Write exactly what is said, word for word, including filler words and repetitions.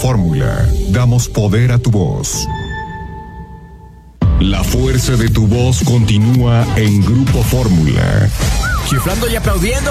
Fórmula, damos poder a tu voz. La fuerza de tu voz continúa en Grupo Fórmula. Chiflando y aplaudiendo.